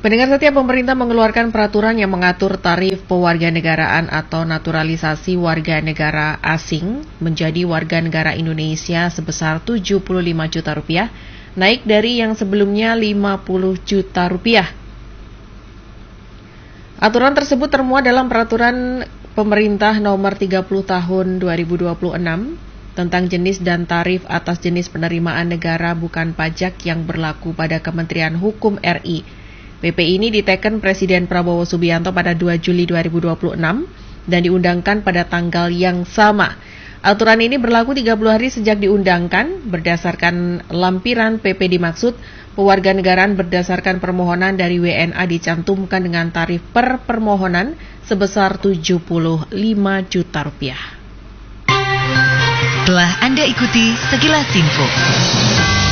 Pendengar setia, pemerintah mengeluarkan peraturan yang mengatur tarif pewarganegaraan atau naturalisasi warga negara asing menjadi warga negara Indonesia sebesar Rp75 juta, naik dari yang sebelumnya Rp50 juta. Aturan tersebut termuat dalam peraturan pemerintah nomor 30 tahun 2026 tentang jenis dan tarif atas jenis penerimaan negara bukan pajak yang berlaku pada Kementerian Hukum RI. PP ini diteken Presiden Prabowo Subianto pada 2 Juli 2026 dan diundangkan pada tanggal yang sama. Aturan ini berlaku 30 hari sejak diundangkan. Berdasarkan lampiran PP dimaksud, pewarganegaraan berdasarkan permohonan dari WNA dicantumkan dengan tarif per permohonan sebesar Rp75 juta. Telah Anda ikuti Sekilas Info.